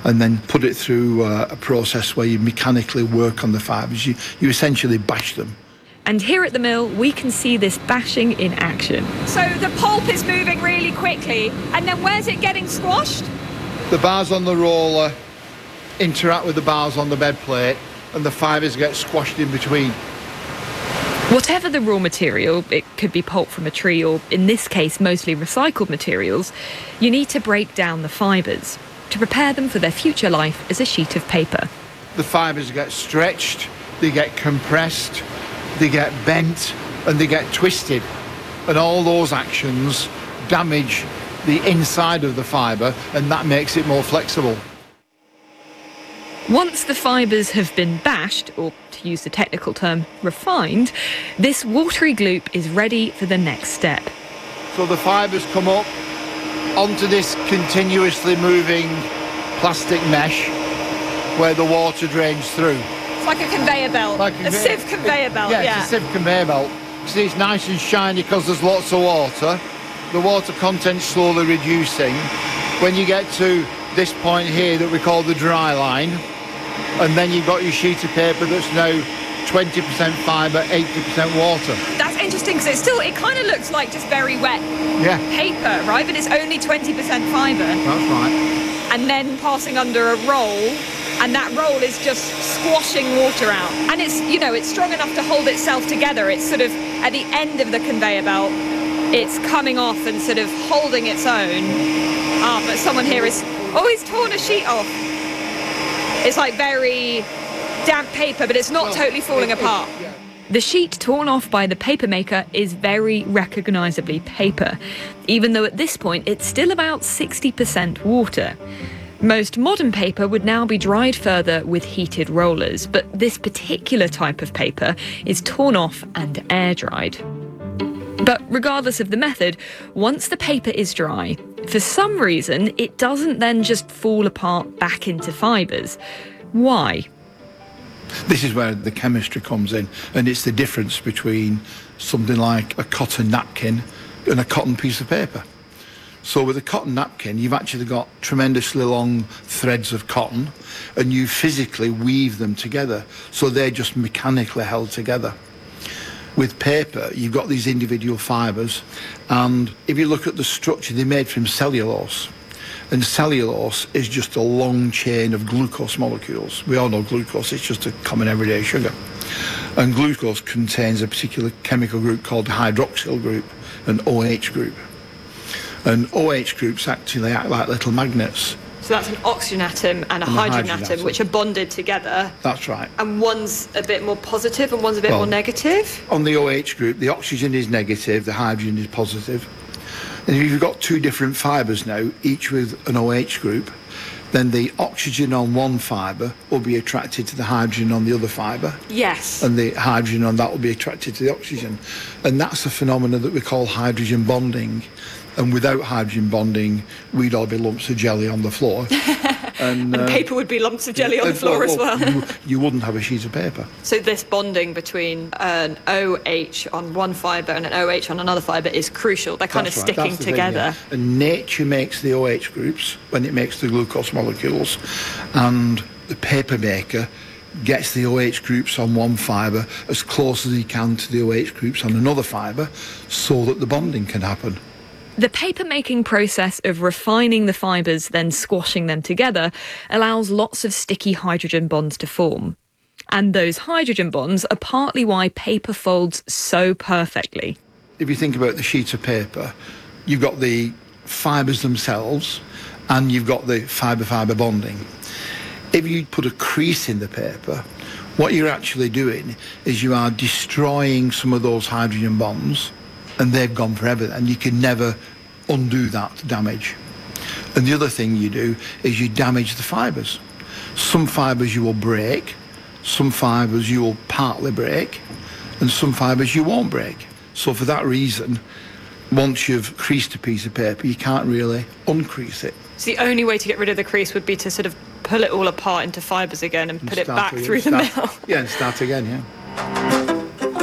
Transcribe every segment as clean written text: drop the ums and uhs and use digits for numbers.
and then put it through a process where you mechanically work on the fibres. You essentially bash them. And here at the mill, we can see this bashing in action. So the pulp is moving really quickly, and then where's it getting squashed? The bars on the roller interact with the bars on the bed plate, and the fibres get squashed in between. Whatever the raw material, it could be pulp from a tree, or in this case, mostly recycled materials, you need to break down the fibres to prepare them for their future life as a sheet of paper. The fibres get stretched, they get compressed, they get bent, and they get twisted. And all those actions damage the inside of the fibre, and that makes it more flexible. Once the fibres have been bashed, or to use the technical term, refined, this watery gloop is ready for the next step. So the fibres come up onto this continuously moving plastic mesh where the water drains through. It's like a conveyor belt, a sieve conveyor belt. Yeah, it's a sieve conveyor belt. See, it's nice and shiny because there's lots of water. The water content's slowly reducing. When you get to this point here that we call the dry line, and then you've got your sheet of paper that's now 20% fibre, 80% water. That's interesting because it kind of looks like just very wet paper, right? But it's only 20% fibre. That's right. And then passing under a roll, and that roll is just squashing water out. And it's strong enough to hold itself together. It's sort of at the end of the conveyor belt, it's coming off and sort of holding its own. But someone here he's torn a sheet off. It's like very damp paper, but it's not totally falling apart. The sheet torn off by the papermaker is very recognisably paper, even though at this point it's still about 60% water. Most modern paper would now be dried further with heated rollers, but this particular type of paper is torn off and air-dried. But regardless of the method, once the paper is dry, for some reason, it doesn't then just fall apart back into fibres. Why? This is where the chemistry comes in, and it's the difference between something like a cotton napkin and a cotton piece of paper. So with a cotton napkin, you've actually got tremendously long threads of cotton, and you physically weave them together, so they're just mechanically held together. With paper, you've got these individual fibres, and if you look at the structure, they're made from cellulose. And cellulose is just a long chain of glucose molecules. We all know glucose, it's just a common everyday sugar. And glucose contains a particular chemical group called the hydroxyl group, an OH group. And OH groups actually act like little magnets. So that's an oxygen atom and a hydrogen atom, which are bonded together. That's right. And one's a bit more positive and one's a bit more negative? On the OH group, the oxygen is negative, the hydrogen is positive. And if you've got two different fibres now, each with an OH group, then the oxygen on one fibre will be attracted to the hydrogen on the other fibre. Yes. And the hydrogen on that will be attracted to the oxygen. And that's a phenomenon that we call hydrogen bonding. And without hydrogen bonding, we'd all be lumps of jelly on the floor. And paper would be lumps of jelly on the floor as well. You wouldn't have a sheet of paper. So this bonding between an OH on one fibre and an OH on another fibre is crucial. They're kind of sticking together. Thing, yeah. And nature makes the OH groups when it makes the glucose molecules. And the paper maker gets the OH groups on one fibre as close as he can to the OH groups on another fibre so that the bonding can happen. The paper-making process of refining the fibres, then squashing them together, allows lots of sticky hydrogen bonds to form. And those hydrogen bonds are partly why paper folds so perfectly. If you think about the sheet of paper, you've got the fibres themselves and you've got the fibre-fibre bonding. If you put a crease in the paper, what you're actually doing is you are destroying some of those hydrogen bonds, and they've gone forever, and you can never undo that damage. And the other thing you do is you damage the fibres. Some fibres you will break, some fibres you will partly break, and some fibres you won't break. So for that reason, once you've creased a piece of paper, you can't really uncrease it. So the only way to get rid of the crease would be to sort of pull it all apart into fibres again and put it back through the mill. Yeah, and start again, yeah.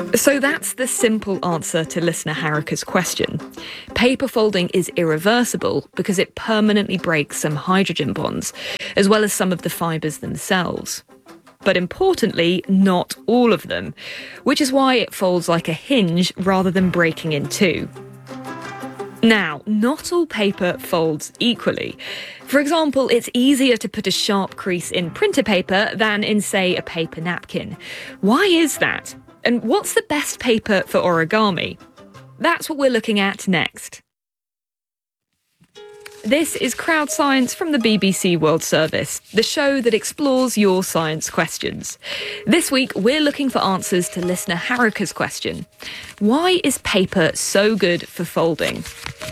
So that's the simple answer to listener Haruka's question. Paper folding is irreversible because it permanently breaks some hydrogen bonds, as well as some of the fibres themselves. But importantly, not all of them, which is why it folds like a hinge rather than breaking in two. Now, not all paper folds equally. For example, it's easier to put a sharp crease in printer paper than in, say, a paper napkin. Why is that? And what's the best paper for origami? That's what we're looking at next. This is Crowd Science from the BBC World Service, the show that explores your science questions. This week, we're looking for answers to listener Haruka's question. Why is paper so good for folding?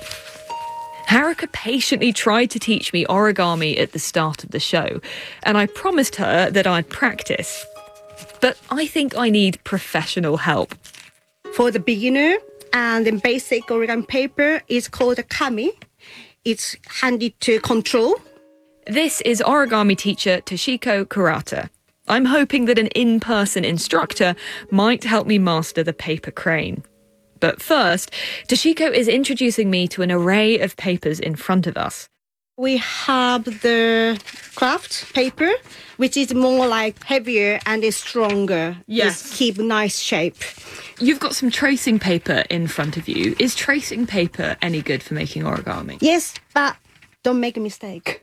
Haruka patiently tried to teach me origami at the start of the show, and I promised her that I'd practice. But I think I need professional help. For the beginner and the basic origami paper is called a kami. It's handy to control. This is origami teacher Toshiko Kurata. I'm hoping that an in-person instructor might help me master the paper crane. But first, Toshiko is introducing me to an array of papers in front of us. We have the craft paper, which is more like heavier and is stronger. Yes. It keep nice shape. You've got some tracing paper in front of you. Is tracing paper any good for making origami? Yes, but don't make a mistake.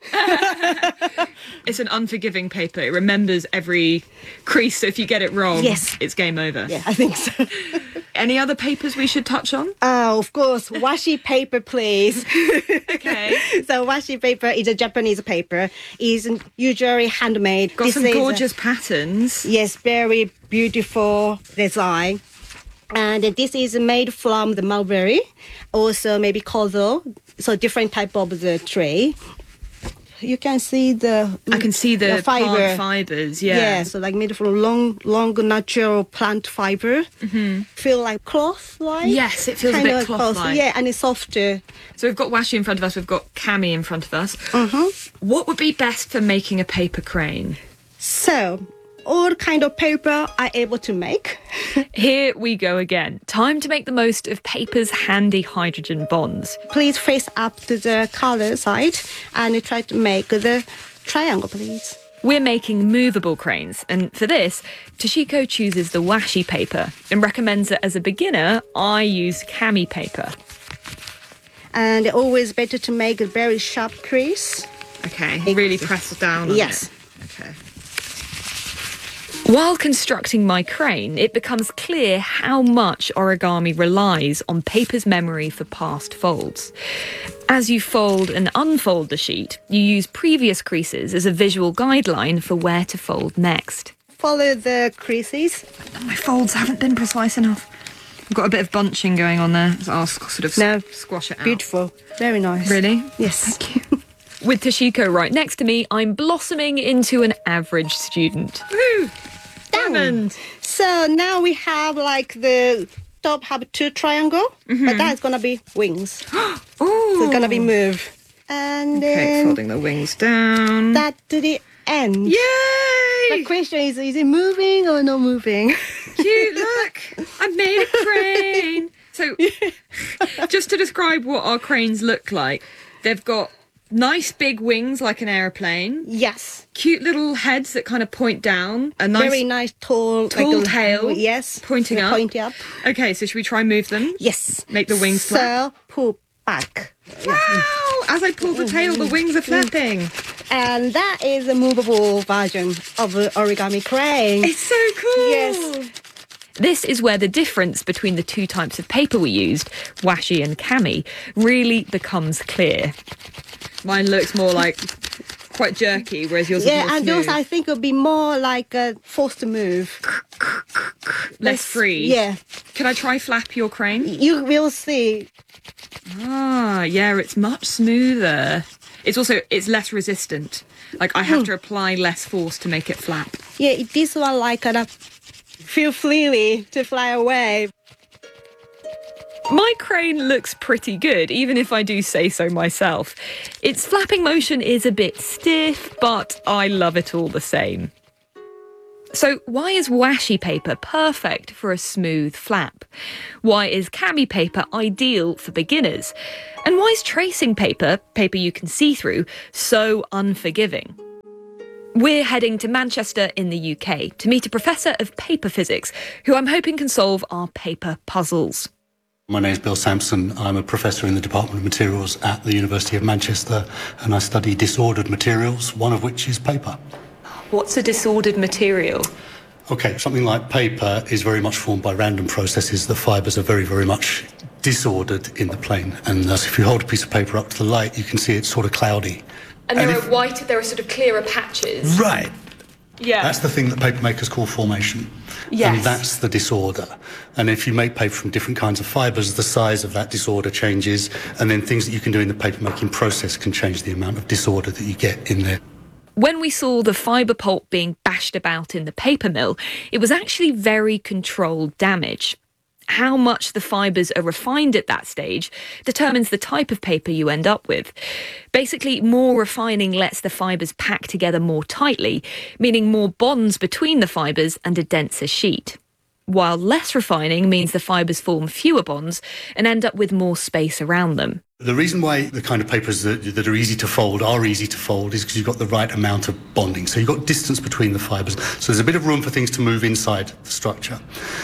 It's an unforgiving paper. It remembers every crease, so if you get it wrong, Yes. it's game over. Yeah, I think so. Any other papers we should touch on? Oh, of course, washi paper, please. Okay. So washi paper is a Japanese paper. It's usually handmade. Got This some is gorgeous patterns. Yes, very beautiful design. And this is made from the mulberry, also maybe kozo, so different type of the tray. You can see I can see the fiber. plant fibres, yeah. Yeah, so like made from long natural plant fiber. Mm-hmm. Feel like cloth-like. Yes, it feels a bit cloth-like. Yeah, and it's softer. So we've got washi in front of us, we've got kami in front of us. Mm-hmm. What would be best for making a paper crane? So all kind of paper are able to make. Here we go again. Time to make the most of paper's handy hydrogen bonds. Please face up to the color side and try to make the triangle, please. We're making movable cranes, and for this, Toshiko chooses the washi paper and recommends that as a beginner, I use kami paper. And always better to make a very sharp crease. Okay, really press down on Yes. it. Okay. While constructing my crane, it becomes clear how much origami relies on paper's memory for past folds. As you fold and unfold the sheet, you use previous creases as a visual guideline for where to fold next. Follow the creases. My folds haven't been precise enough. I've got a bit of bunching going on there, so I'll sort of No. squash it out. Beautiful. Very nice. Really? Yes. Thank you. With Toshiko right next to me, I'm blossoming into an average student. Woo! Diamond! So now we have like the top have two triangle, but that's gonna be wings. Ooh! So it's gonna be move. And Okay, then folding the wings down. that to the end. Yay! The question is it moving or not moving? Cute, look! I made a crane! So, just to describe what our cranes look like, they've got nice big wings like an aeroplane, Yes. cute little heads that kind of point down, a nice Very nice tall tail Yes. pointing up. Pointing up. Okay, so should we try and move them? Yes. Make the wings flap? So pull back. Wow! As I pull the tail, the wings are flapping. And that is a movable version of the origami crane. It's so cool! Yes. This is where the difference between the two types of paper we used, washi and kami, really becomes clear. Mine looks more like quite jerky, whereas yours is Yeah, more and smooth. those I think will be more like a forced move. Less free. Yeah. Can I try flap your crane? You will see. Ah, yeah, it's much smoother. It's less resistant. Like I have to apply less force to make it flap. Yeah, this one like feel freely to fly away. My crane looks pretty good, even if I do say so myself. Its flapping motion is a bit stiff, but I love it all the same. So why is washi paper perfect for a smooth flap? Why is cami paper ideal for beginners? And why is tracing paper, paper you can see through, so unforgiving? We're heading to Manchester in the UK to meet a professor of paper physics who I'm hoping can solve our paper puzzles. My name is Bill Sampson. I'm a professor in the Department of Materials at the University of Manchester, and I study disordered materials, one of which is paper. What's a disordered material? Okay, something like paper is very much formed by random processes. The fibres are very, very much disordered in the plane. And if you hold a piece of paper up to the light, you can see it's sort of cloudy. And there are sort of clearer patches. Right. Yeah. That's the thing that paper makers call formation. Yes. And that's the disorder. And if you make paper from different kinds of fibres, the size of that disorder changes. And then things that you can do in the paper making process can change the amount of disorder that you get in there. When we saw the fibre pulp being bashed about in the paper mill, it was actually very controlled damage. How much the fibres are refined at that stage determines the type of paper you end up with. Basically, more refining lets the fibres pack together more tightly, meaning more bonds between the fibres and a denser sheet. While less refining means the fibres form fewer bonds and end up with more space around them. The reason why the kind of papers that are easy to fold is because you've got the right amount of bonding. So you've got distance between the fibres. So there's a bit of room for things to move inside the structure.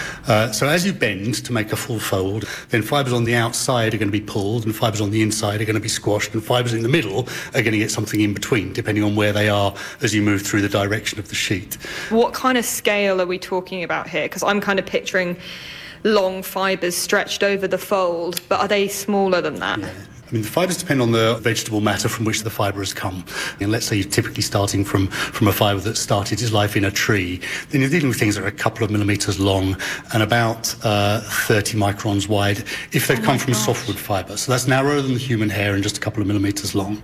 So as you bend to make a full fold, then fibres on the outside are going to be pulled and fibres on the inside are going to be squashed and fibres in the middle are going to get something in between, depending on where they are as you move through the direction of the sheet. What kind of scale are we talking about here? Because I'm kind of picturing long fibres stretched over the fold, but are they smaller than that? Yeah. I mean, the fibres depend on the vegetable matter from which the fibre has come. And let's say you're typically starting from a fibre that started its life in a tree, then you're dealing with things that are a couple of millimetres long and about 30 microns wide if they've come from softwood fibre. So that's narrower than the human hair and just a couple of millimetres long.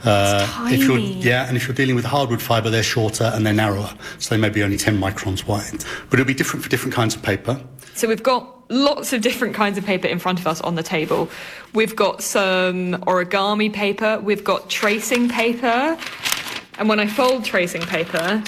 Tiny. And if you're dealing with hardwood fibre, they're shorter and they're narrower. So they may be only 10 microns wide. But it'll be different for different kinds of paper. So we've got lots of different kinds of paper in front of us on the table. We've got some origami paper, we've got tracing paper, and when I fold tracing paper,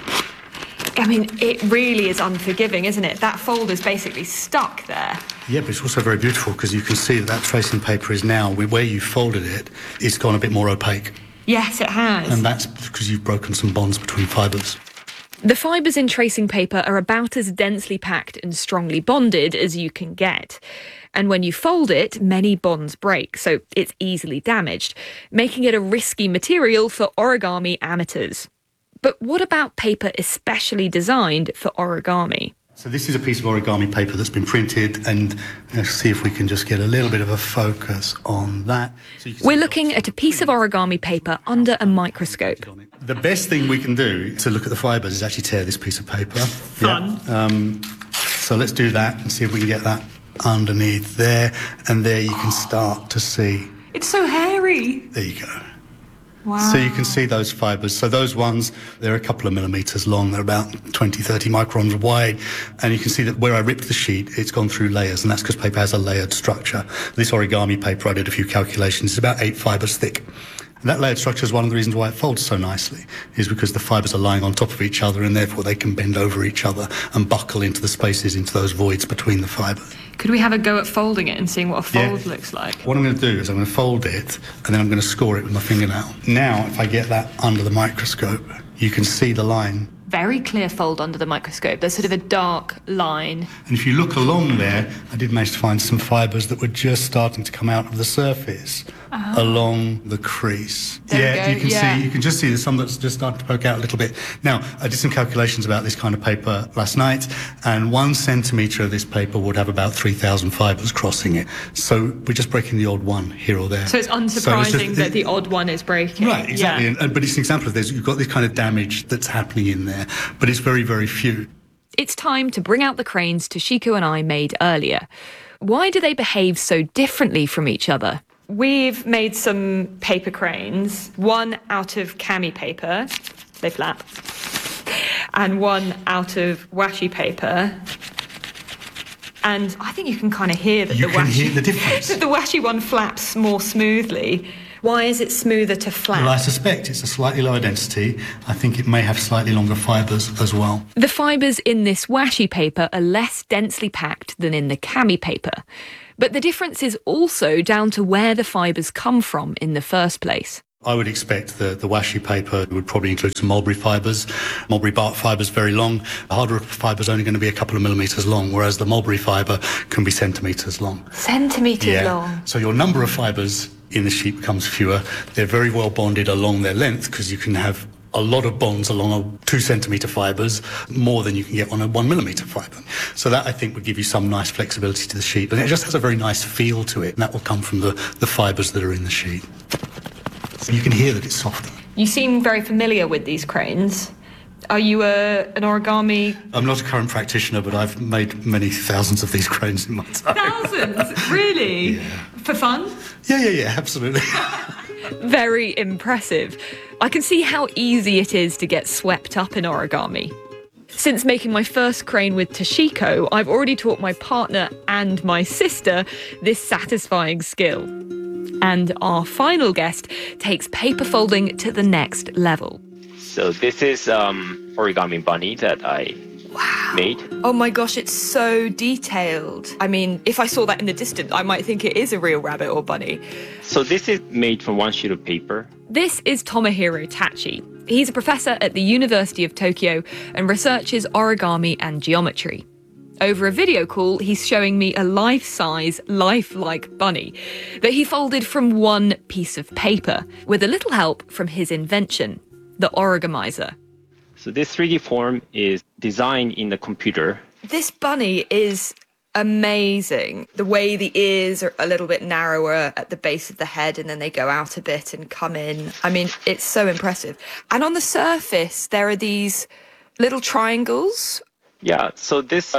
I mean, it really is unforgiving, isn't it? That fold is basically stuck there. Yeah, but it's also very beautiful because you can see that tracing paper is now, where you folded it, it's gone a bit more opaque. Yes, it has. And that's because you've broken some bonds between fibres. The fibres in tracing paper are about as densely packed and strongly bonded as you can get. And when you fold it, many bonds break, so it's easily damaged, making it a risky material for origami amateurs. But what about paper especially designed for origami? So this is a piece of origami paper that's been printed, and let's see if we can just get a little bit of a focus on that. So we're looking at a piece of origami paper under a microscope. The best thing we can do to look at the fibres is actually tear this piece of paper. Fun. Yeah. So let's do that and see if we can get that underneath there, and there you can start to see. It's so hairy. There you go. Wow. So you can see those fibres. So those ones, they're a couple of millimetres long. They're about 20, 30 microns wide. And you can see that where I ripped the sheet, it's gone through layers, and that's because paper has a layered structure. This origami paper, I did a few calculations, it's about 8 fibres thick. And that layered structure is one of the reasons why it folds so nicely, is because the fibres are lying on top of each other and therefore they can bend over each other and buckle into the spaces, into those voids between the fibres. Could we have a go at folding it and seeing what a fold looks like? What I'm going to do is I'm going to fold it and then I'm going to score it with my fingernail. Now, if I get that under the microscope, you can see the line. Very clear fold under the microscope. There's sort of a dark line. And if you look along there, I did manage to find some fibres that were just starting to come out of the surface along the crease. There we go. See, you can just see there's some that's just starting to poke out a little bit. Now, I did some calculations about this kind of paper last night, and 1 centimetre of this paper would have about 3,000 fibres crossing it. So we're just breaking the odd one here or there. So it's unsurprising that the odd one is breaking. Right, exactly. Yeah. But it's an example of this. You've got this kind of damage that's happening in there, but it's very, very few. It's time to bring out the cranes Toshiko and I made earlier. Why do they behave so differently from each other? We've made some paper cranes, one out of cami paper, they flap, and one out of washi paper. And I think you can kind of hear that You can hear the difference. that the washi one flaps more smoothly. Why is it smoother to flat? Well, I suspect it's a slightly lower density. I think it may have slightly longer fibres as well. The fibres in this washi paper are less densely packed than in the cami paper. But the difference is also down to where the fibres come from in the first place. I would expect the washi paper would probably include some mulberry fibres. Mulberry bark fibre is very long. The hardwood fibre is only going to be a couple of millimetres long, whereas the mulberry fibre can be centimetres long. Centimetres long? So your number of fibres in the sheet becomes fewer. They're very well bonded along their length because you can have a lot of bonds along 2 centimetre fibres, more than you can get on a 1 millimetre fibre. So that, I think, would give you some nice flexibility to the sheet. But it just has a very nice feel to it, and that will come from the fibres that are in the sheet. So you can hear that it's softer. You seem very familiar with these cranes. Are you an origami? I'm not a current practitioner, but I've made many thousands of these cranes in my time. Thousands? Really? Yeah. For fun? Yeah, absolutely. Very impressive. I can see how easy it is to get swept up in origami. Since making my first crane with Toshiko, I've already taught my partner and my sister this satisfying skill. And our final guest takes paper folding to the next level. So this is origami bunny that I made. Oh my gosh, it's so detailed. I mean, if I saw that in the distance, I might think it is a real rabbit or bunny. So this is made from one sheet of paper. This is Tomohiro Tachi. He's a professor at the University of Tokyo and researches origami and geometry. Over a video call, he's showing me a life-size, lifelike bunny that he folded from one piece of paper with a little help from his invention, the origamizer. So this 3D form is designed in the computer. This bunny is amazing. The way the ears are a little bit narrower at the base of the head and then they go out a bit and come in. I mean, it's so impressive. And on the surface, there are these little triangles. Yeah, so this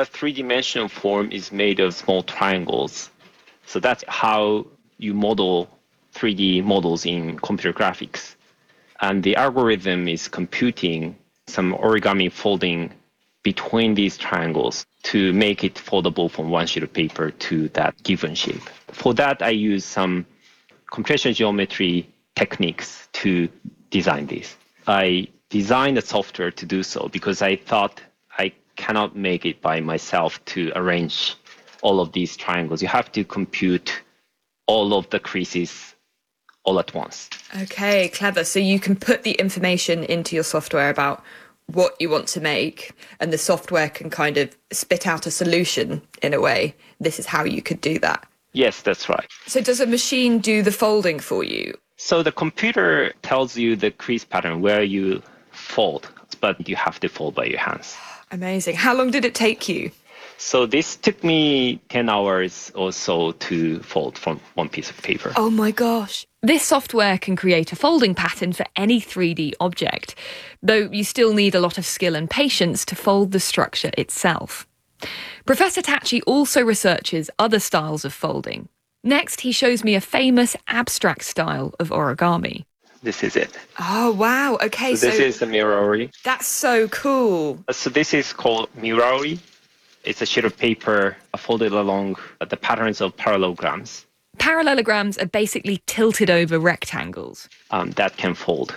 3D form is made of small triangles. So that's how you model 3D models in computer graphics. And the algorithm is computing some origami folding between these triangles to make it foldable from one sheet of paper to that given shape. For that, I use some computational geometry techniques to design this. I designed the software to do so because I thought I cannot make it by myself to arrange all of these triangles. You have to compute all of the creases all at once. Okay, clever. So you can put the information into your software about what you want to make, and the software can kind of spit out a solution in a way. This is how you could do that. Yes, that's right. So does a machine do the folding for you? So the computer tells you the crease pattern where you fold, but you have to fold by your hands. Amazing. How long did it take you? So this took me 10 hours or so to fold from one piece of paper. Oh my gosh. This software can create a folding pattern for any 3D object, though you still need a lot of skill and patience to fold the structure itself. Professor Tachi also researches other styles of folding. Next, he shows me a famous abstract style of origami. This is it. Oh, wow. Okay, so this is the Mirori. That's so cool. So this is called Mirori. It's a sheet of paper folded along the patterns of parallelograms. Parallelograms are basically tilted over rectangles. That can fold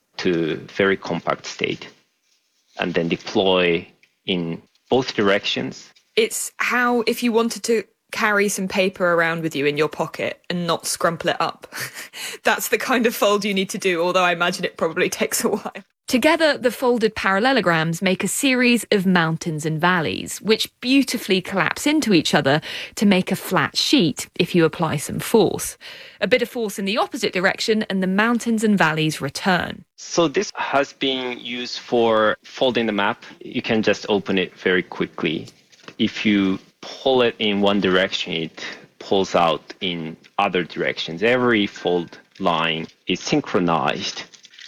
to very compact state and then deploy in both directions. It's how if you wanted to carry some paper around with you in your pocket and not scrumple it up. That's the kind of fold you need to do, although I imagine it probably takes a while. Together, the folded parallelograms make a series of mountains and valleys, which beautifully collapse into each other to make a flat sheet if you apply some force. A bit of force in the opposite direction and the mountains and valleys return. So this has been used for folding the map. You can just open it very quickly. If you pull it in one direction, it pulls out in other directions. Every fold line is synchronized.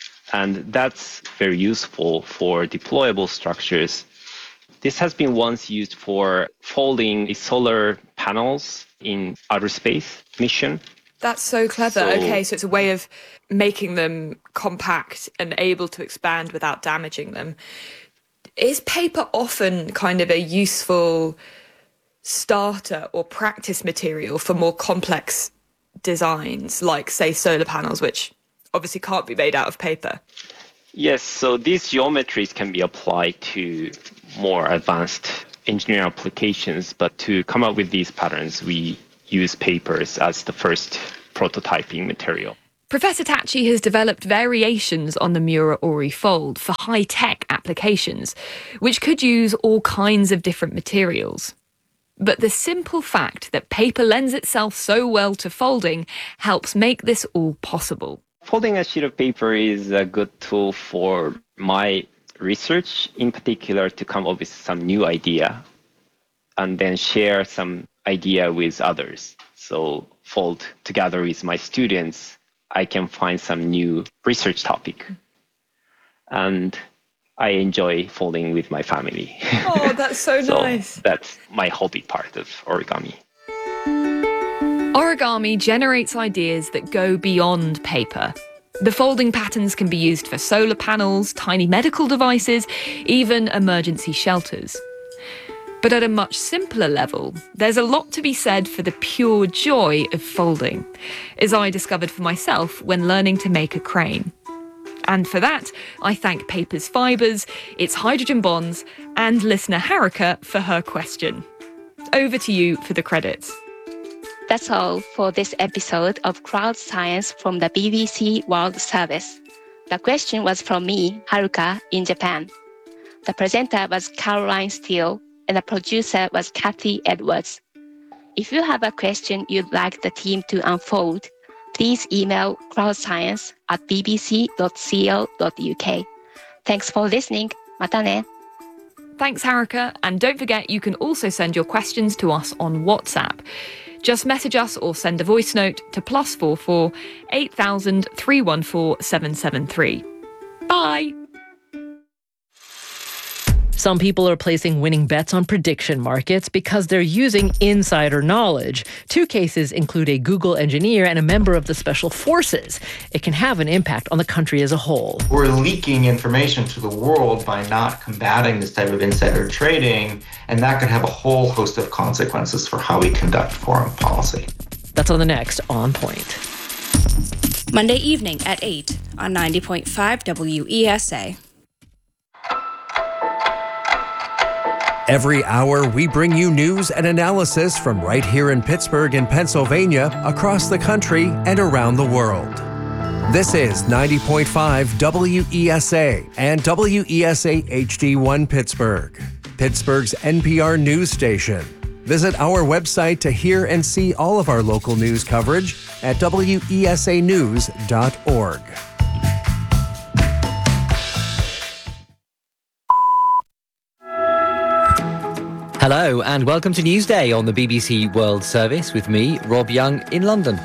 And that's very useful for deployable structures. This has been once used for folding solar panels in outer space mission. That's so clever. Okay, so it's a way of making them compact and able to expand without damaging them. Is paper often kind of a useful starter or practice material for more complex designs, like, say, solar panels, which obviously can't be made out of paper? Yes, so these geometries can be applied to more advanced engineering applications, but to come up with these patterns, we use papers as the first prototyping material. Professor Tachi has developed variations on the Miura-Ori fold for high-tech applications, which could use all kinds of different materials. But the simple fact that paper lends itself so well to folding helps make this all possible. Folding a sheet of paper is a good tool for my research, in particular to come up with some new idea and then share some idea with others. So fold together with my students, I can find some new research topic. And I enjoy folding with my family. Oh, that's so nice. That's my hobby part of origami. Origami generates ideas that go beyond paper. The folding patterns can be used for solar panels, tiny medical devices, even emergency shelters. But at a much simpler level, there's a lot to be said for the pure joy of folding, as I discovered for myself when learning to make a crane. And for that, I thank paper's fibres, its hydrogen bonds, and listener Haruka for her question. Over to you for the credits. That's all for this episode of Crowd Science from the BBC World Service. The question was from me, Haruka, in Japan. The presenter was Caroline Steele, and the producer was Kathy Edwards. If you have a question you'd like the team to unfold, please email crowdscience@bbc.co.uk. Thanks for listening. Mata ne. Thanks, Haruka. And don't forget, you can also send your questions to us on WhatsApp. Just message us or send a voice note to +44 8000 314 773. Bye. Some people are placing winning bets on prediction markets because they're using insider knowledge. Two cases include a Google engineer and a member of the Special Forces. It can have an impact on the country as a whole. We're leaking information to the world by not combating this type of insider trading, and that could have a whole host of consequences for how we conduct foreign policy. That's on the next On Point. Monday evening at 8 on 90.5 WESA. Every hour, we bring you news and analysis from right here in Pittsburgh and Pennsylvania, across the country, and around the world. This is 90.5 WESA and WESA HD1 Pittsburgh, Pittsburgh's NPR news station. Visit our website to hear and see all of our local news coverage at wesanews.org. Hello and welcome to Newsday on the BBC World Service with me, Rob Young, in London.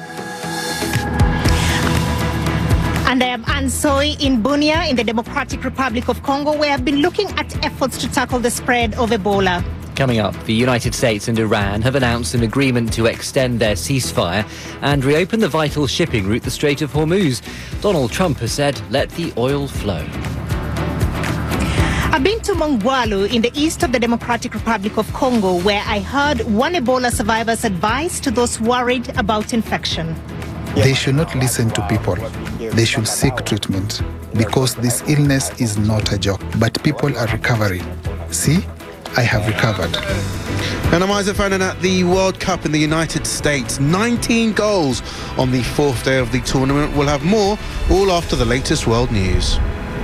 And I am Anne Soy in Bunia in the Democratic Republic of Congo, where I've been looking at efforts to tackle the spread of Ebola. Coming up, the United States and Iran have announced an agreement to extend their ceasefire and reopen the vital shipping route, the Strait of Hormuz. Donald Trump has said, let the oil flow. I've been to Mongwalu in the east of the Democratic Republic of Congo, where I heard one Ebola survivor's advice to those worried about infection. They should not listen to people. They should seek treatment, because this illness is not a joke, but people are recovering. See, I have recovered. And I'm Isaac Fannin at the World Cup in the United States. 19 goals on the fourth day of the tournament. We'll have more all after the latest world news.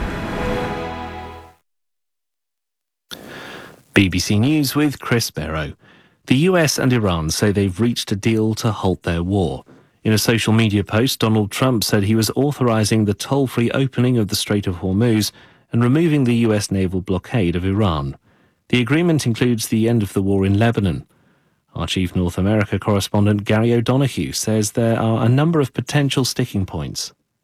BBC News with Chris Barrow. The US and Iran say they've reached a deal to halt their war. In a social media post, Donald Trump said he was authorizing the toll-free opening of the Strait of Hormuz and removing the US naval blockade of Iran. The agreement includes the end of the war in Lebanon. Our chief North America correspondent Gary O'Donoghue says there are a number of potential sticking points.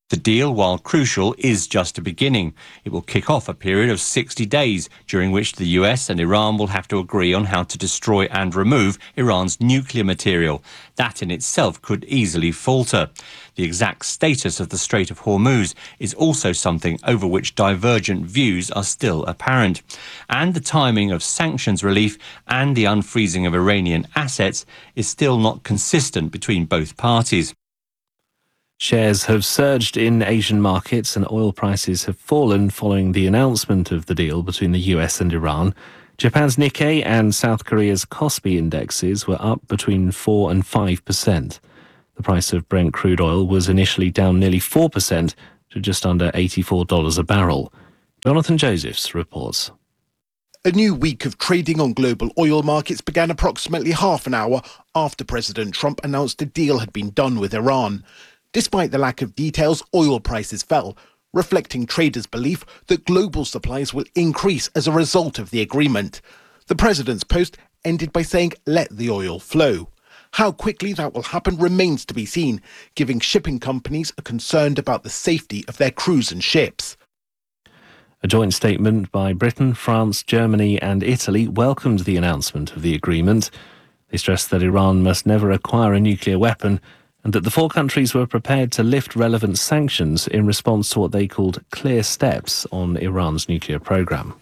The deal, while crucial, is just a beginning. It will kick off a period of 60 days, during which the US and Iran will have to agree on how to destroy and remove Iran's nuclear material. That in itself could easily falter. The exact status of the Strait of Hormuz is also something over which divergent views are still apparent. And the timing of sanctions relief and the unfreezing of Iranian assets is still not consistent between both parties. Shares have surged in Asian markets and oil prices have fallen following the announcement of the deal between the US and Iran. Japan's Nikkei and South Korea's Kospi indexes were up between 4 and 5%. The price of Brent crude oil was initially down nearly 4% to just under $84 a barrel. Jonathan Josephs reports. A new week of trading on global oil markets began approximately half an hour after President Trump announced a deal had been done with Iran. Despite the lack of details, oil prices fell, reflecting traders' belief that global supplies will increase as a result of the agreement. The president's post ended by saying, "Let the oil flow." How quickly that will happen remains to be seen, giving shipping companies are concerned about the safety of their crews and ships. A joint statement by Britain, France, Germany and Italy welcomed the announcement of the agreement. They stressed that Iran must never acquire a nuclear weapon and that the four countries were prepared to lift relevant sanctions in response to what they called clear steps on Iran's nuclear program.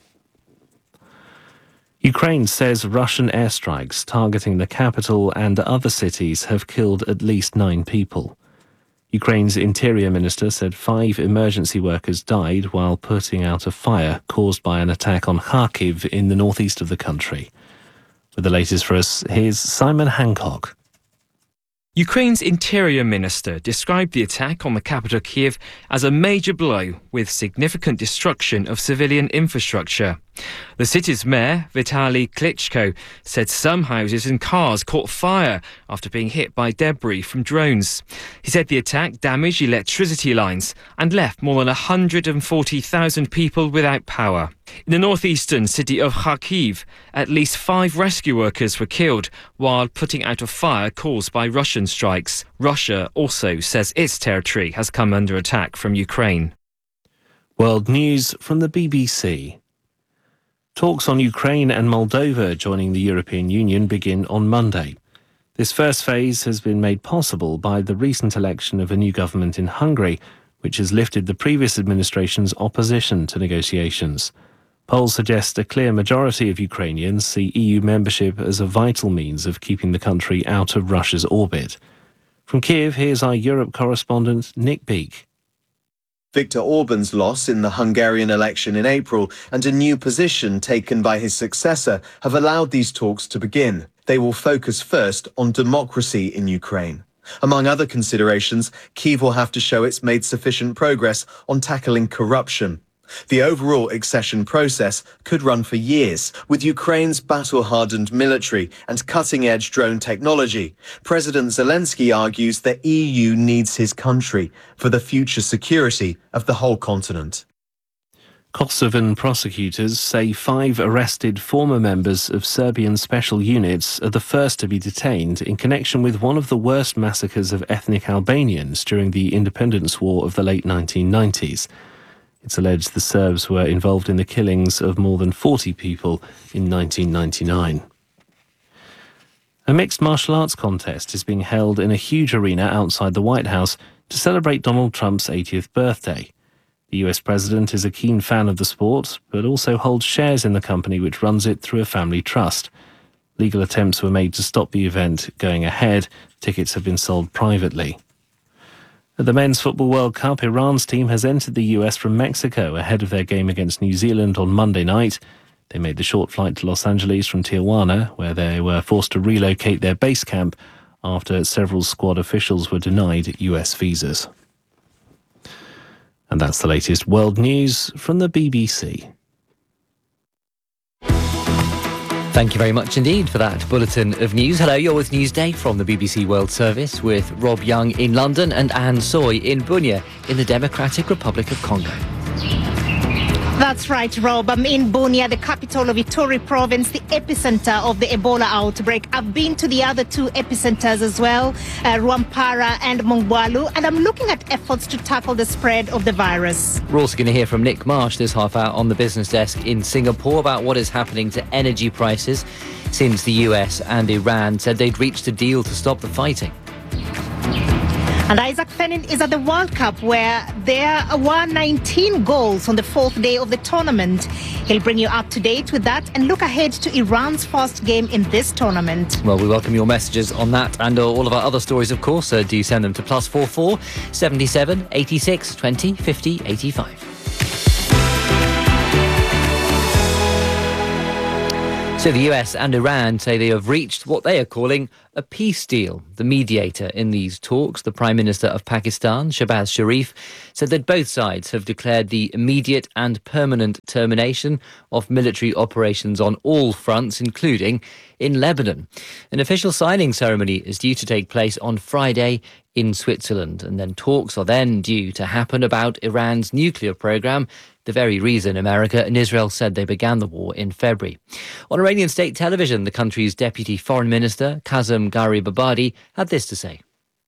Ukraine says Russian airstrikes targeting the capital and other cities have killed at least 9 people. Ukraine's interior minister said 5 emergency workers died while putting out a fire caused by an attack on Kharkiv in the northeast of the country. With the latest for us, here's Simon Hancock. Ukraine's interior minister described the attack on the capital Kyiv as a major blow with significant destruction of civilian infrastructure. The city's mayor, Vitaly Klitschko, said some houses and cars caught fire after being hit by debris from drones. He said the attack damaged electricity lines and left more than 140,000 people without power. In the northeastern city of Kharkiv, at least 5 rescue workers were killed while putting out a fire caused by Russian strikes. Russia also says its territory has come under attack from Ukraine. World news from the BBC. Talks on Ukraine and Moldova joining the European Union begin on Monday. This first phase has been made possible by the recent election of a new government in Hungary, which has lifted the previous administration's opposition to negotiations. Polls suggest a clear majority of Ukrainians see EU membership as a vital means of keeping the country out of Russia's orbit. From Kiev, here's our Europe correspondent Nick Beake. Viktor Orban's loss in the Hungarian election in April and a new position taken by his successor have allowed these talks to begin. They will focus first on democracy in Ukraine. Among other considerations, Kyiv will have to show it's made sufficient progress on tackling corruption. The overall accession process could run for years. With Ukraine's battle-hardened military and cutting-edge drone technology, President Zelensky argues the EU needs his country for the future security of the whole continent. Kosovan prosecutors say 5 arrested former members of Serbian special units are the first to be detained in connection with one of the worst massacres of ethnic Albanians during the independence war of the late 1990s. It's alleged the Serbs were involved in the killings of more than 40 people in 1999. A mixed martial arts contest is being held in a huge arena outside the White House to celebrate Donald Trump's 80th birthday. The US president is a keen fan of the sport, but also holds shares in the company which runs it through a family trust. Legal attempts were made to stop the event going ahead. Tickets have been sold privately. At the Men's Football World Cup, Iran's team has entered the US from Mexico ahead of their game against New Zealand on Monday night. They made the short flight to Los Angeles from Tijuana, where they were forced to relocate their base camp after several squad officials were denied US visas. And that's the latest world news from the BBC. Thank you very much indeed for that bulletin of news. Hello, you're with Newsday from the BBC World Service with Rob Young in London and Anne Soy in Bunia in the Democratic Republic of Congo. That's right, Rob. I'm in Bunia, the capital of Ituri province, the epicenter of the Ebola outbreak. I've been to the other two epicenters as well, Rwampara and Mongwalu, and I'm looking at efforts to tackle the spread of the virus. We're also going to hear from Nick Marsh this half hour on the business desk in Singapore about what is happening to energy prices since the US and Iran said they'd reached a deal to stop the fighting. And Isaac Fennin is at the World Cup, where there were 19 goals on the fourth day of the tournament. He'll bring you up to date with that and look ahead to Iran's first game in this tournament. Well, we welcome your messages on that and all of our other stories, of course. So do send them to +44 77 86 20 50 85. So the US and Iran say they have reached what they are calling a peace deal. The mediator in these talks, the Prime Minister of Pakistan, Shehbaz Sharif, said that both sides have declared the immediate and permanent termination of military operations on all fronts, including in Lebanon. An official signing ceremony is due to take place on Friday in Switzerland, and then talks are then due to happen about Iran's nuclear program, the very reason America and Israel said they began the war in February. On Iranian state television, the country's deputy foreign minister, Kazem Garibabadi, had this to say.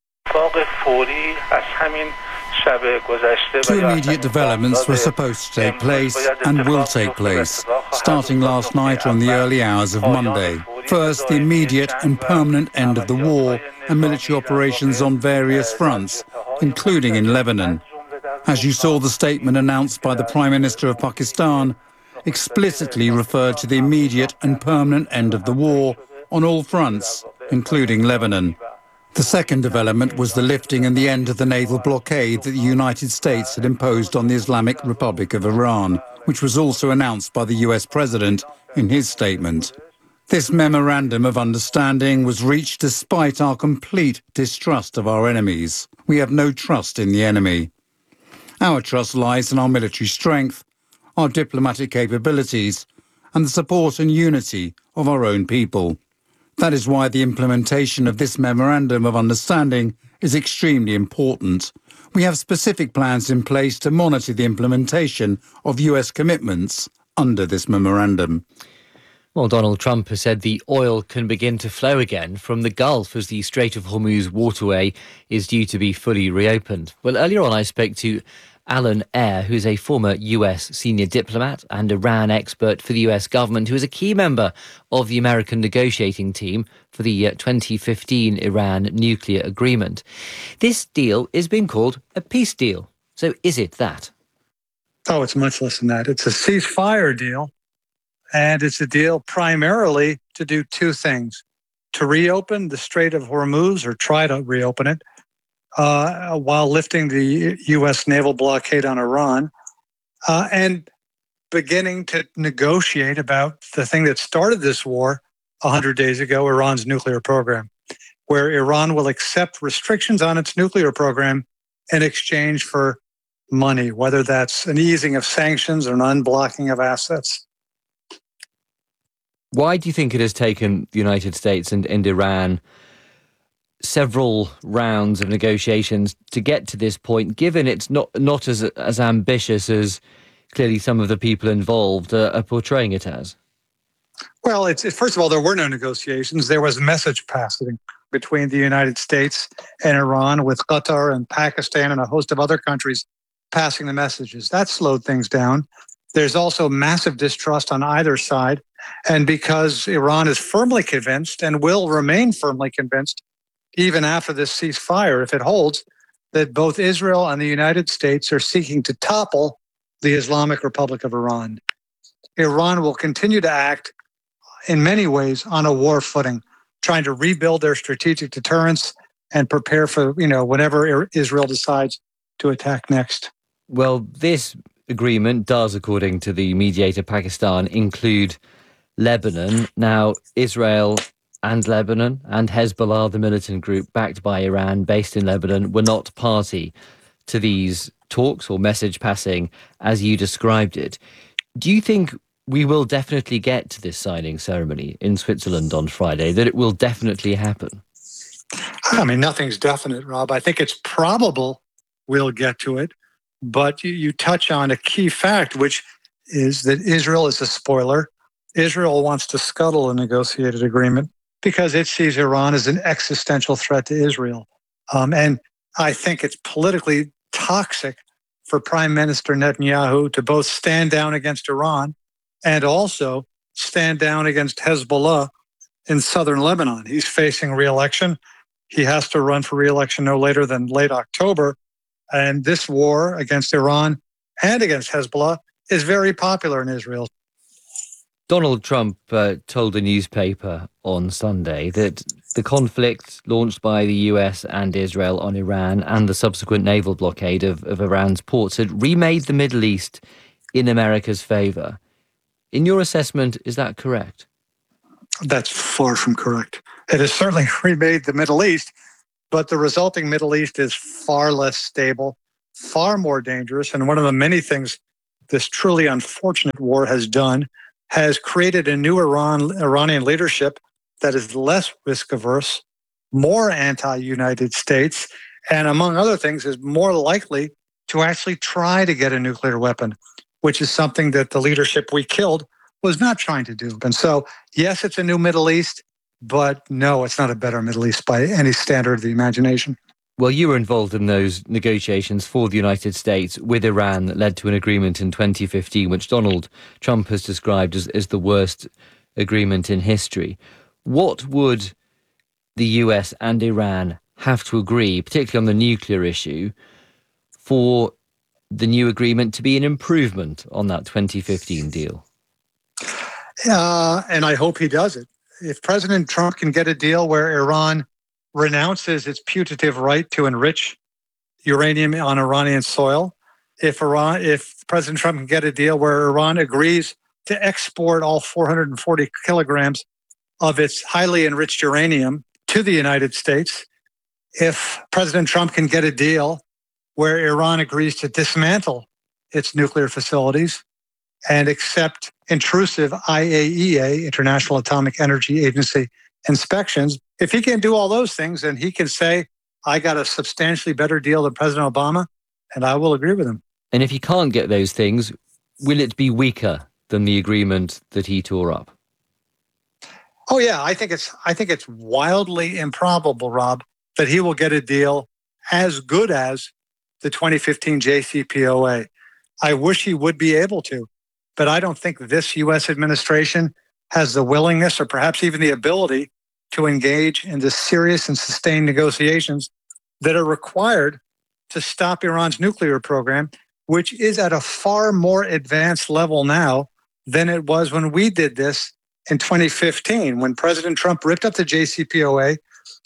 Two immediate developments were supposed to take place and will take place, starting last night or in the early hours of Monday. First, the immediate and permanent end of the war and military operations on various fronts, including in Lebanon. As you saw, the statement announced by the Prime Minister of Pakistan explicitly referred to the immediate and permanent end of the war on all fronts, including Lebanon. The second development was the lifting and the end of the naval blockade that the United States had imposed on the Islamic Republic of Iran, which was also announced by the US President in his statement. This memorandum of understanding was reached despite our complete distrust of our enemies. We have no trust in the enemy. Our trust lies in our military strength, our diplomatic capabilities, and the support and unity of our own people. That is why the implementation of this memorandum of understanding is extremely important. We have specific plans in place to monitor the implementation of US commitments under this memorandum. Well, Donald Trump has said the oil can begin to flow again from the Gulf as the Strait of Hormuz waterway is due to be fully reopened. Well, earlier on I spoke to Alan Eyre, who's a former US senior diplomat and Iran expert for the US government, who is a key member of the American negotiating team for the 2015 Iran nuclear agreement. This deal is being called a peace deal. So is it that? Oh, it's much less than that. It's a ceasefire deal. And it's a deal primarily to do two things: to reopen the Strait of Hormuz, or try to reopen it, while lifting the U.S. naval blockade on Iran, and beginning to negotiate about the thing that started this war 100 days ago, Iran's nuclear program, where Iran will accept restrictions on its nuclear program in exchange for money, whether that's an easing of sanctions or an unblocking of assets. Why do you think it has taken the United States and Iran several rounds of negotiations to get to this point, given it's not as ambitious as clearly some of the people involved are portraying it as? Well, first of all, there were no negotiations. There was message passing between the United States and Iran, with Qatar and Pakistan and a host of other countries passing the messages. That slowed things down. There's also massive distrust on either side. And because Iran is firmly convinced and will remain firmly convinced, even after this ceasefire, if it holds, that both Israel and the United States are seeking to topple the Islamic Republic of Iran. Iran will continue to act in many ways on a war footing, trying to rebuild their strategic deterrence and prepare for, whenever Israel decides to attack next. Well, this agreement does, according to the mediator Pakistan, include Lebanon. Now, Israel and Lebanon and Hezbollah, the militant group backed by Iran based in Lebanon, were not party to these talks or message passing as you described it. Do you think we will definitely get to this signing ceremony in Switzerland on Friday, that it will definitely happen? I mean, nothing's definite, Rob. I think it's probable we'll get to it, but you touch on a key fact, which is that Israel is a spoiler. Israel wants to scuttle a negotiated agreement because it sees Iran as an existential threat to Israel. And I think it's politically toxic for Prime Minister Netanyahu to both stand down against Iran and also stand down against Hezbollah in southern Lebanon. He's facing re-election. He has to run for re-election no later than late October. And this war against Iran and against Hezbollah is very popular in Israel. Donald Trump told a newspaper on Sunday that the conflict launched by the US and Israel on Iran and the subsequent naval blockade of Iran's ports had remade the Middle East in America's favour. In your assessment, is that correct? That's far from correct. It has certainly remade the Middle East, but the resulting Middle East is far less stable, far more dangerous. And one of the many things this truly unfortunate war has done has created a new Iranian leadership that is less risk averse, more anti-United States, and among other things is more likely to actually try to get a nuclear weapon, which is something that the leadership we killed was not trying to do. And so, yes, it's a new Middle East, but no, it's not a better Middle East by any standard of the imagination. Well, you were involved in those negotiations for the United States with Iran that led to an agreement in 2015, which Donald Trump has described as the worst agreement in history. What would the US and Iran have to agree, particularly on the nuclear issue, for the new agreement to be an improvement on that 2015 deal? And I hope he does it. If President Trump can get a deal where Iran renounces its putative right to enrich uranium on Iranian soil, if President Trump can get a deal where Iran agrees to export all 440 kilograms of its highly enriched uranium to the United States, if President Trump can get a deal where Iran agrees to dismantle its nuclear facilities and accept intrusive IAEA, International Atomic Energy Agency, inspections, if he can do all those things, then he can say, I got a substantially better deal than President Obama, and I will agree with him. And if he can't get those things, will it be weaker than the agreement that he tore up? Oh, yeah, I think it's wildly improbable, Rob, that he will get a deal as good as the 2015 JCPOA. I wish he would be able to, but I don't think this U.S. administration has the willingness or perhaps even the ability to engage in the serious and sustained negotiations that are required to stop Iran's nuclear program, which is at a far more advanced level now than it was when we did this in 2015. When President Trump ripped up the JCPOA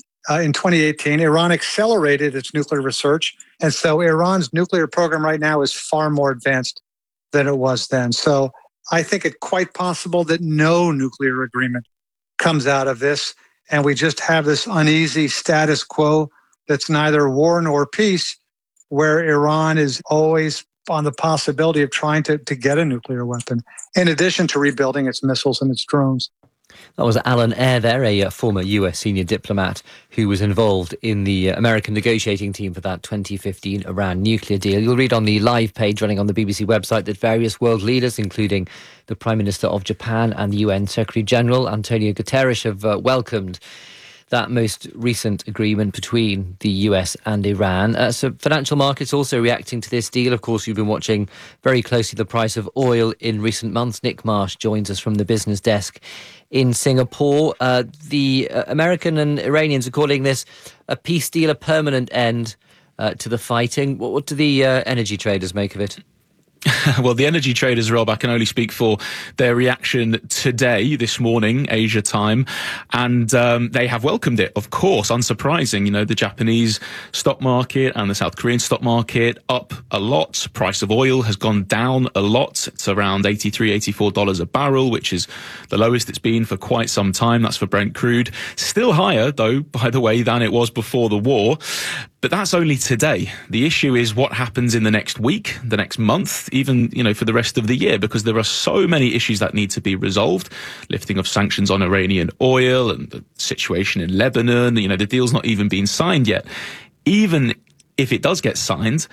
in 2018, Iran accelerated its nuclear research. And so Iran's nuclear program right now is far more advanced than it was then. So I think it's quite possible that no nuclear agreement comes out of this, and we just have this uneasy status quo that's neither war nor peace, where Iran is always on the possibility of trying to get a nuclear weapon, in addition to rebuilding its missiles and its drones. That was Alan Eyre there, a former US senior diplomat who was involved in the American negotiating team for that 2015 Iran nuclear deal. You'll read on the live page running on the BBC website that various world leaders, including the Prime Minister of Japan and the UN Secretary General, Antonio Guterres, have welcomed that most recent agreement between the US and Iran. So financial markets also reacting to this deal. Of course, you've been watching very closely the price of oil in recent months. Nick Marsh joins us from the business desk in Singapore. The American and Iranians are calling this a peace deal, a permanent end to the fighting. What do the energy traders make of it? Well, the energy traders, Rob, I can only speak for their reaction today, this morning, Asia time, and they have welcomed it, of course, unsurprising. You know, the Japanese stock market and the South Korean stock market up a lot. Price of oil has gone down a lot. It's around $83, $84 a barrel, which is the lowest it's been for quite some time. That's for Brent crude. Still higher, though, by the way, than it was before the war. But that's only today. The issue is what happens in the next week, the next month, even, you know, for the rest of the year, because there are so many issues that need to be resolved. Lifting of sanctions on Iranian oil and the situation in Lebanon. You know, the deal's not even been signed yet. Even if it does get signed,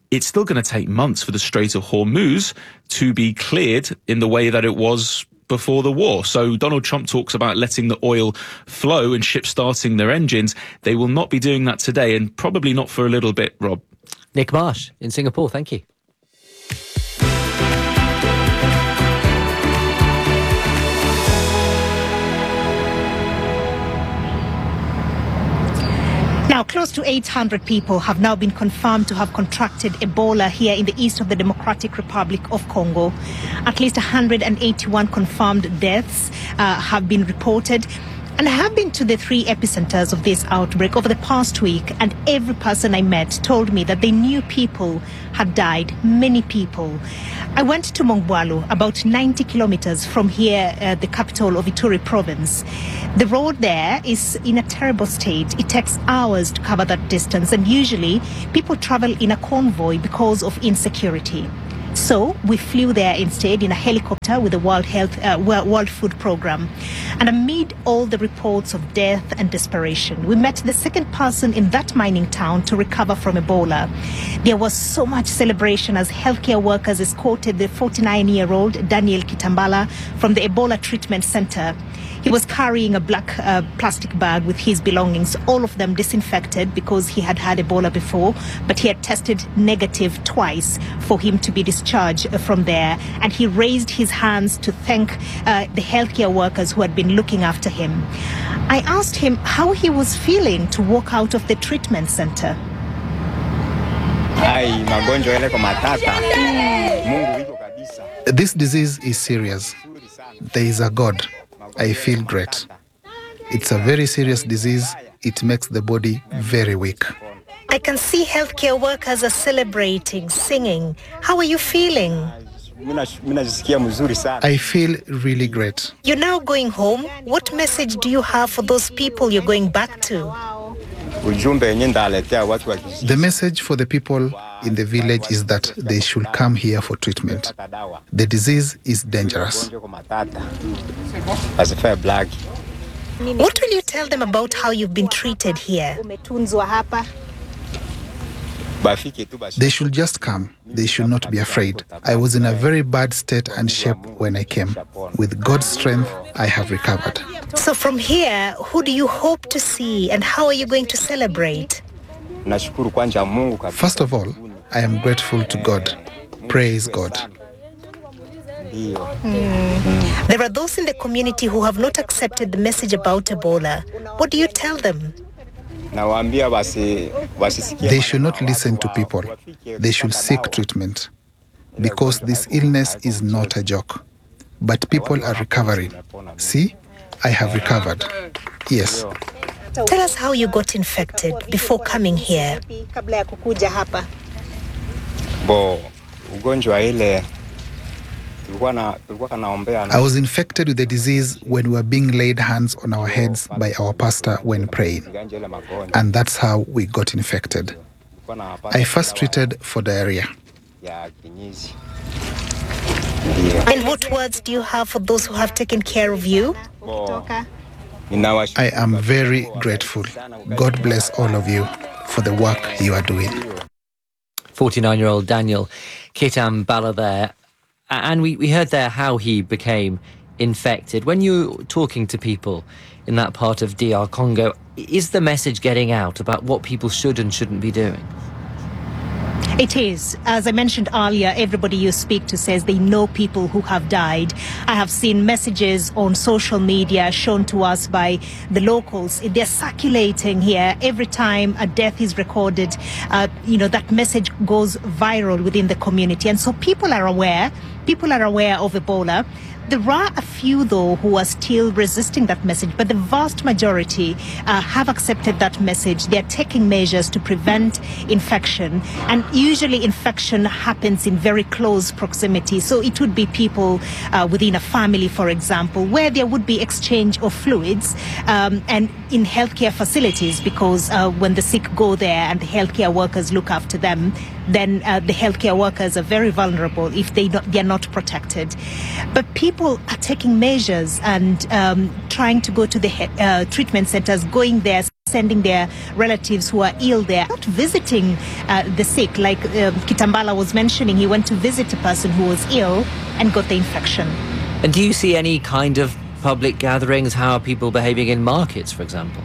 it's still going to take months for the Strait of Hormuz to be cleared in the way that it was before the war. So Donald Trump talks about letting the oil flow and ships starting their engines. They will not be doing that today, and probably not for a little bit, Rob. Nick Marsh in Singapore, thank you. Now, close to 800 people have now been confirmed to have contracted Ebola here in the east of the Democratic Republic of Congo. At least 181 confirmed deaths have been reported. And I have been to the 3 epicenters of this outbreak over the past week, and every person I met told me that they knew people had died, many people. I went to Mongwalu, about 90 kilometers from here, the capital of Ituri province. The road there is in a terrible state. It takes hours to cover that distance, and usually people travel in a convoy because of insecurity. So we flew there instead in a helicopter with the World Food Program. And amid all the reports of death and desperation, we met the second person in that mining town to recover from Ebola. There was so much celebration as healthcare workers escorted the 49-year-old Daniel Kitambala from the Ebola treatment center. He was carrying a black plastic bag with his belongings, all of them disinfected because he had had Ebola before, but he had tested negative twice for him to be discharged from there. And he raised his hands to thank the healthcare workers who had been looking after him. I asked him how he was feeling to walk out of the treatment center. This disease is serious. There is a God. I feel great. It's a very serious disease. It makes the body very weak. I can see healthcare workers are celebrating, singing. How are you feeling? I feel really great. You're now going home. What message do you have for those people you're going back to? The message for the people in the village is that they should come here for treatment. The disease is dangerous. What will you tell them about how you've been treated here? They should just come. They should not be afraid. I was in a very bad state and shape when I came. With God's strength, I have recovered. So from here, who do you hope to see and how are you going to celebrate? First of all, I am grateful to God. Praise God. There are those in the community who have not accepted the message about Ebola. What do you tell them? They should not listen to people. They should seek treatment. Because this illness is not a joke. But people are recovering. See, I have recovered. Yes. Tell us how you got infected before coming here. I was infected with the disease when we were being laid hands on our heads by our pastor when praying. And that's how we got infected. I first treated for diarrhea. And what words do you have for those who have taken care of you? I am very grateful. God bless all of you for the work you are doing. 49-year-old Daniel Kitambala there. And we heard there how he became infected. When you're talking to people in that part of DR Congo, is the message getting out about what people should and shouldn't be doing? It is. As I mentioned earlier, everybody you speak to says they know people who have died. I have seen messages on social media shown to us by the locals. They're circulating here. Every time a death is recorded, that message goes viral within the community. And so people are aware. People are aware of Ebola. There are a few, though, who are still resisting that message, but the vast majority have accepted that message. They're taking measures to prevent infection, and usually infection happens in very close proximity. So it would be people within a family, for example, where there would be exchange of fluids, and in healthcare facilities, because when the sick go there and the healthcare workers look after them, then the healthcare workers are very vulnerable if they're not protected. But people are taking measures and trying to go to the treatment centers, going there sending their relatives who are ill there, not visiting the sick. Like Kitambala was mentioning, he went to visit a person who was ill and got the infection. And do you see any kind of public gatherings? How are people behaving in markets, for example?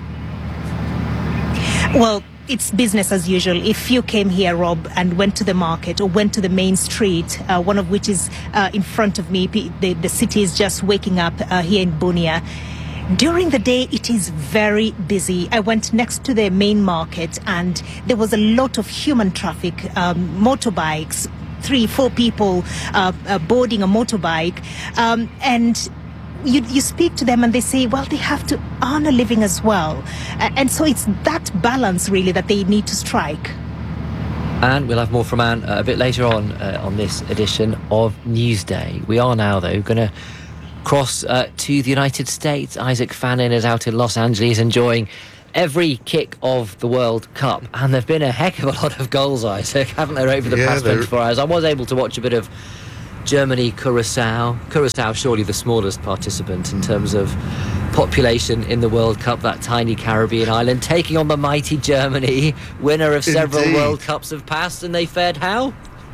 Well, it's business as usual. If you came here, Rob, and went to the market or went to the main street, one of which is in front of me, the city is just waking up here in Bunia. During the day, it is very busy. I went next to the main market and there was a lot of human traffic, motorbikes, 3-4 people boarding a motorbike. And you speak to them and they say, well, they have to earn a living as well. And so it's that balance really that they need to strike. And we'll have more from Anne a bit later on this edition of Newsday. We are now, though, going to cross to the United States. Isaac Fannin is out in Los Angeles enjoying every kick of the World Cup. And there have been a heck of a lot of goals, Isaac, haven't there, over the past 24 hours? I was able to watch a bit of Germany-Curacao. Curacao, surely the smallest participant in terms of population in the World Cup, that tiny Caribbean island, taking on the mighty Germany, winner of several World Cups have passed, and they fared how?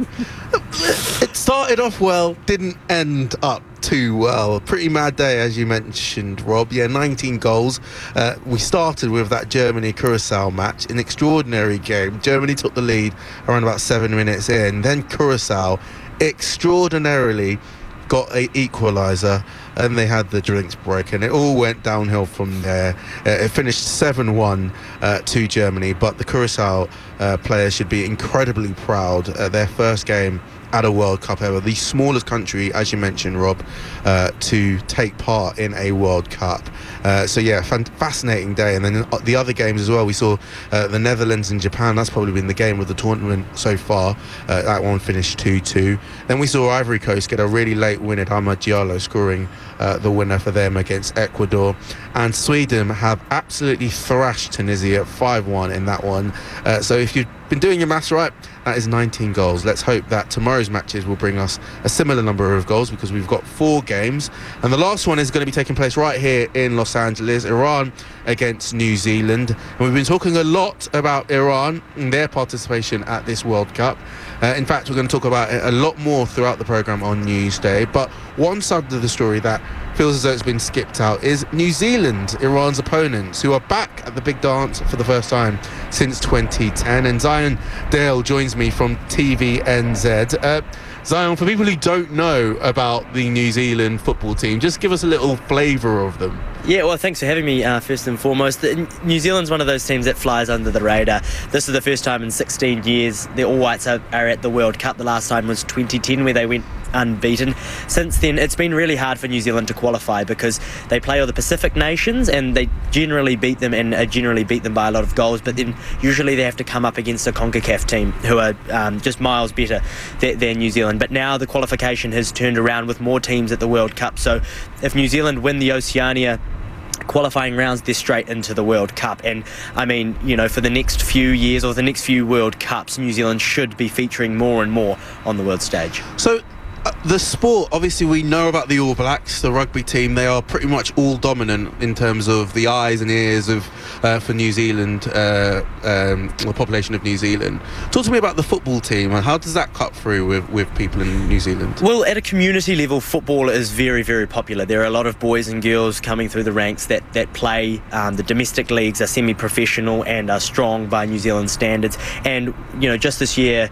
It started off well, didn't end up too well. A pretty mad day, as you mentioned, Rob. 19 goals. We started with that Germany-Curacao match, an extraordinary game. Germany took the lead around about 7 minutes in. Then Curacao extraordinarily got an equaliser, and they had the drinks break, and it all went downhill from there. It finished 7-1 to Germany, but the Curacao players should be incredibly proud. Their first game at a World Cup ever, the smallest country, as you mentioned, Rob, to take part in a World Cup. Fascinating day. And then the other games as well, we saw the Netherlands and Japan. That's probably been the game of the tournament so far. That one finished 2-2. Then we saw Ivory Coast get a really late win at Amad Diallo, scoring the winner for them against Ecuador. And Sweden have absolutely thrashed Tunisia 5-1 in that one. So if you've been doing your maths right, that is 19 goals. Let's hope that tomorrow's matches will bring us a similar number of goals, because we've got 4 games. And the last one is going to be taking place right here in Los Angeles, Iran against New Zealand. And we've been talking a lot about Iran and their participation at this World Cup. In fact, we're going to talk about it a lot more throughout the programme on Newsday. But one side of the story that feels as though it's been skipped out is New Zealand, Iran's opponents, who are back at the big dance for the first time since 2010. And Zion Dale joins me from TVNZ. Zion, for people who don't know about the New Zealand football team, just give us a little flavour of them. Yeah, well, thanks for having me, first and foremost. New Zealand's one of those teams that flies under the radar. This is the first time in 16 years the All Whites are at the World Cup. The last time was 2010, where they went unbeaten. Since then, it's been really hard for New Zealand to qualify, because they play all the Pacific nations and they generally beat them, and generally beat them by a lot of goals, but then usually they have to come up against a CONCACAF team who are just miles better than New Zealand. But now the qualification has turned around with more teams at the World Cup, so if New Zealand win the Oceania qualifying rounds, they're straight into the World Cup. And I mean, for the next few years or the next few World Cups, New Zealand should be featuring more and more on the world stage. So the sport, obviously we know about the All Blacks, the rugby team. They are pretty much all dominant in terms of the eyes and ears of for New Zealand, the population of New Zealand. Talk to me about the football team, and how does that cut through with people in New Zealand? Well, at a community level, football is very, very popular. There are a lot of boys and girls coming through the ranks that play. The domestic leagues are semi-professional and are strong by New Zealand standards. And just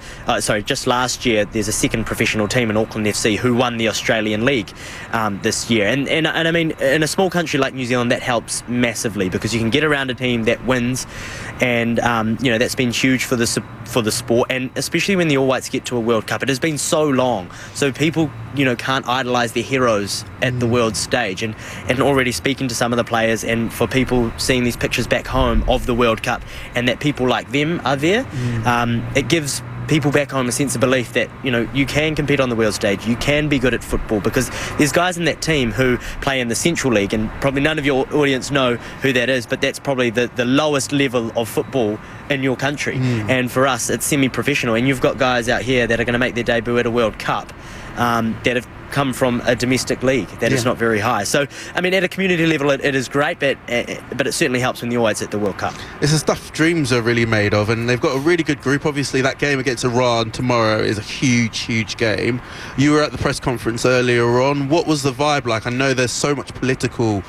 last year, there's a second professional team in Auckland FC who won the Australian League this year. And I mean, in a small country like New Zealand, that helps massively, because you can get around a team that wins, and that's been huge for the sport, and especially when the All Whites get to a World Cup. It has been so long, so people can't idolise their heroes at the world stage, and already speaking to some of the players, and for people seeing these pictures back home of the World Cup and that people like them are there, it gives people back home a sense of belief that you can compete on the world stage, you can be good at football, because there's guys in that team who play in the Central League, and probably none of your audience know who that is, but that's probably the lowest level of football in your country. And for us, it's semi-professional, and you've got guys out here that are going to make their debut at a World Cup that have come from a domestic league that is not very high. So, I mean, at a community level, it is great, but it certainly helps when the All Whites at the World Cup. It's the stuff dreams are really made of, and they've got a really good group. Obviously, that game against Iran tomorrow is a huge game. You were at the press conference earlier on. What was the vibe like? I know there's so much political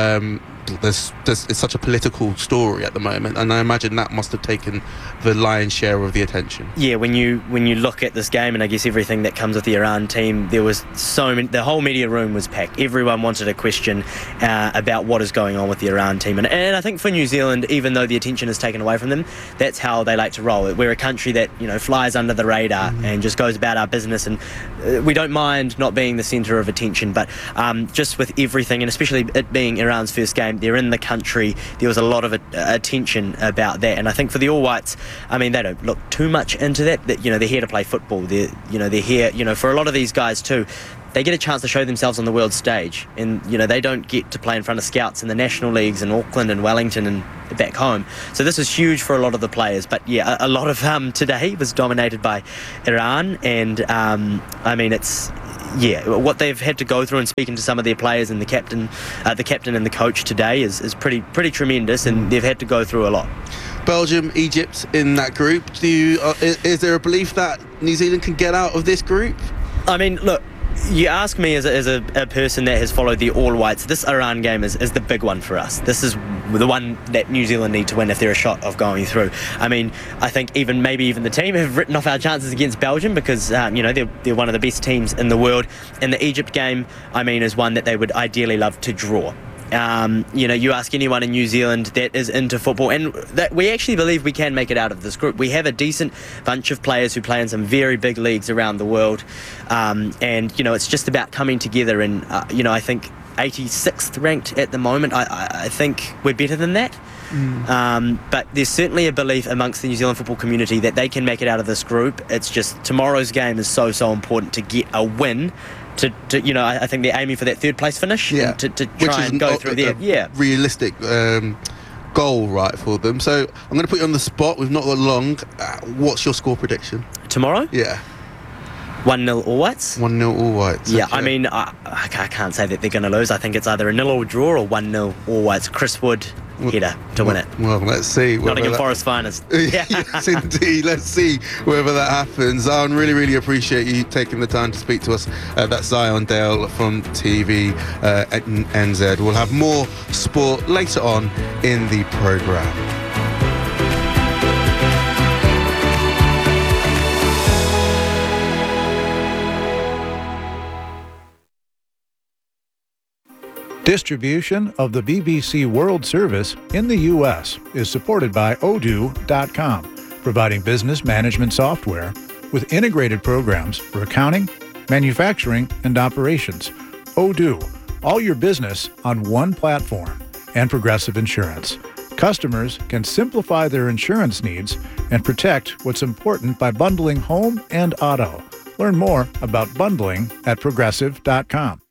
it's such a political story at the moment, and I imagine that must have taken the lion's share of the attention. Yeah, when you look at this game, and I guess everything that comes with the Iran team, there was so many. The whole media room was packed. Everyone wanted a question about what is going on with the Iran team, and I think for New Zealand, even though the attention is taken away from them, that's how they like to roll. We're a country that flies under the radar and just goes about our business, and we don't mind not being the centre of attention. But just with everything, and especially it being Iran's first game, they're in the country. There was a lot of attention about that, and I think for the All Whites, I mean, they don't look too much into that. They're here to play football. They're here. For a lot of these guys too, they get a chance to show themselves on the world stage, and they don't get to play in front of scouts in the national leagues in Auckland and Wellington and back home. So this is huge for a lot of the players. But yeah, a lot of today was dominated by Iran, and I mean, it's what they've had to go through, and speaking to some of their players and the captain and the coach today is pretty tremendous, and they've had to go through a lot. Belgium, Egypt in that group. Is there a belief that New Zealand can get out of this group? I mean, look, you ask me as a person that has followed the All Whites, this Iran game is the big one for us. This is the one that New Zealand need to win if they're a shot of going through. I mean, I think maybe even the team have written off our chances against Belgium because they're one of the best teams in the world. And the Egypt game, I mean, is one that they would ideally love to draw. You ask anyone in New Zealand that is into football, and that we actually believe we can make it out of this group. We have a decent bunch of players who play in some very big leagues around the world, and it's just about coming together. And I think 86th ranked at the moment. I think we're better than that. But there's certainly a belief amongst the New Zealand football community that they can make it out of this group. It's just tomorrow's game is so important to get a win. I think they're aiming for that third place finish, and to try and go through there. Yeah, realistic goal, right, for them. So I'm going to put you on the spot. We've not got long. What's your score prediction tomorrow? Yeah. 1-0 All Whites. 1-0 All Whites. Yeah, okay. I mean, I can't say that they're going to lose. I think it's either a 0-0 draw or 1-0 All Whites. Chris Wood header to win it. Well, let's see. Nottingham Forest finest. Yes, indeed. Let's see whether that happens. Zion, really appreciate you taking the time to speak to us. That's Zion Dale from TV NZ. We'll have more sport later on in the programme. Distribution of the BBC World Service in the U.S. is supported by Odoo.com, providing business management software with integrated programs for accounting, manufacturing, and operations. Odoo, all your business on one platform, and Progressive Insurance. Customers can simplify their insurance needs and protect what's important by bundling home and auto. Learn more about bundling at Progressive.com.